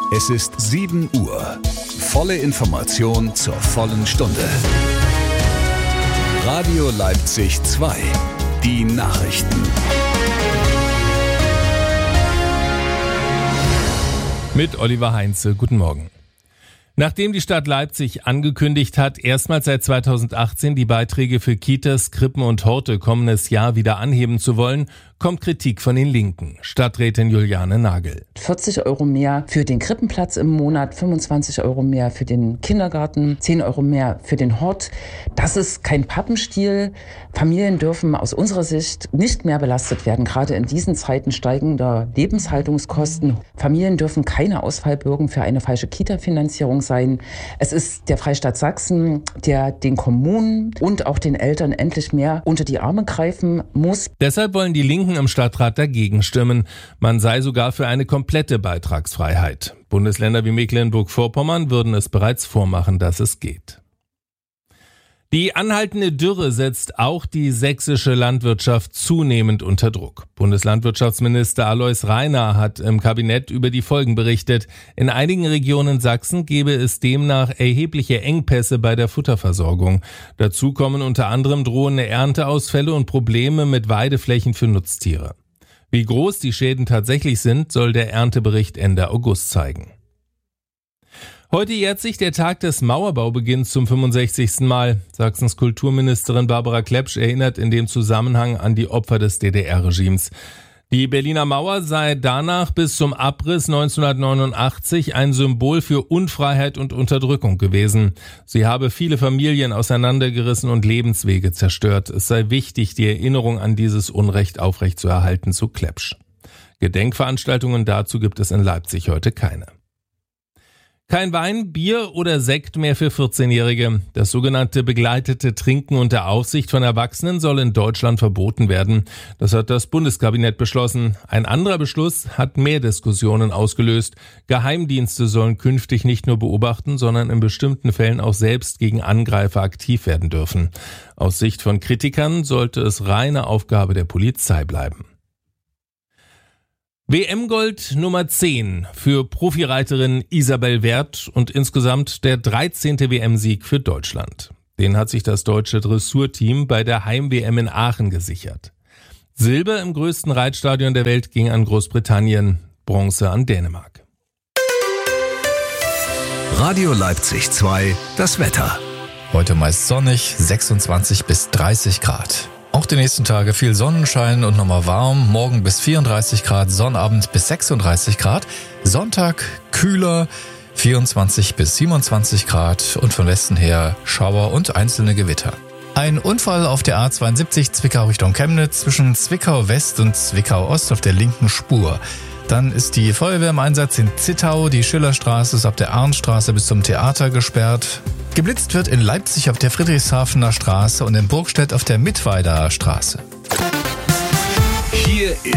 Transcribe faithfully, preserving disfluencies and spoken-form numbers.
Es ist sieben Uhr. Volle Information zur vollen Stunde. Radio Leipzig zwei. Die Nachrichten. Mit Oliver Heinze. Guten Morgen. Nachdem die Stadt Leipzig angekündigt hat, erstmals seit zweitausendachtzehn die Beiträge für Kitas, Krippen und Horte kommendes Jahr wieder anheben zu wollen, kommt Kritik von den Linken. Stadträtin Juliane Nagel. vierzig Euro mehr für den Krippenplatz im Monat, fünfundzwanzig Euro mehr für den Kindergarten, zehn Euro mehr für den Hort. Das ist kein Pappenstiel. Familien dürfen aus unserer Sicht nicht mehr belastet werden, gerade in diesen Zeiten steigender Lebenshaltungskosten. Familien dürfen keine Ausfallbürgen für eine falsche Kita-Finanzierung sein. Es ist der Freistaat Sachsen, der den Kommunen und auch den Eltern endlich mehr unter die Arme greifen muss. Deshalb wollen die Linken im Stadtrat dagegen stimmen. Man sei sogar für eine komplette Beitragsfreiheit. Bundesländer wie Mecklenburg-Vorpommern würden es bereits vormachen, dass es geht. Die anhaltende Dürre setzt auch die sächsische Landwirtschaft zunehmend unter Druck. Bundeslandwirtschaftsminister Alois Rainer hat im Kabinett über die Folgen berichtet. In einigen Regionen Sachsen gebe es demnach erhebliche Engpässe bei der Futterversorgung. Dazu kommen unter anderem drohende Ernteausfälle und Probleme mit Weideflächen für Nutztiere. Wie groß die Schäden tatsächlich sind, soll der Erntebericht Ende August zeigen. Heute jährt sich der Tag des Mauerbaubeginns zum fünfundsechzigsten Mal. Sachsens Kulturministerin Barbara Klepsch erinnert in dem Zusammenhang an die Opfer des D D R-Regimes. Die Berliner Mauer sei danach bis zum Abriss neunzehnhundertneunundachtzig ein Symbol für Unfreiheit und Unterdrückung gewesen. Sie habe viele Familien auseinandergerissen und Lebenswege zerstört. Es sei wichtig, die Erinnerung an dieses Unrecht aufrechtzuerhalten, so Klepsch. Gedenkveranstaltungen dazu gibt es in Leipzig heute keine. Kein Wein, Bier oder Sekt mehr für vierzehnjährige. Das sogenannte begleitete Trinken unter Aufsicht von Erwachsenen soll in Deutschland verboten werden. Das hat das Bundeskabinett beschlossen. Ein anderer Beschluss hat mehr Diskussionen ausgelöst. Geheimdienste sollen künftig nicht nur beobachten, sondern in bestimmten Fällen auch selbst gegen Angreifer aktiv werden dürfen. Aus Sicht von Kritikern sollte es reine Aufgabe der Polizei bleiben. W M-Gold Nummer zehn für Profireiterin Isabel Werth und insgesamt der dreizehnte W M-Sieg für Deutschland. Den hat sich das deutsche Dressurteam bei der Heim-W M in Aachen gesichert. Silber im größten Reitstadion der Welt ging an Großbritannien, Bronze an Dänemark. Radio Leipzig zwei, das Wetter. Heute meist sonnig, sechsundzwanzig bis dreißig Grad. Auch die nächsten Tage viel Sonnenschein und nochmal warm. Morgen bis vierunddreißig Grad, Sonnabend bis sechsunddreißig Grad. Sonntag kühler, vierundzwanzig bis siebenundzwanzig Grad und von Westen her Schauer und einzelne Gewitter. Ein Unfall auf der A zweiundsiebzig Zwickau Richtung Chemnitz zwischen Zwickau West und Zwickau Ost auf der linken Spur. Dann ist die Feuerwehr im Einsatz in Zittau. Die Schillerstraße ist ab der Arndtstraße bis zum Theater gesperrt. Geblitzt wird in Leipzig auf der Friedrichshafener Straße und in Burgstedt auf der Mittweider Straße. Hier ist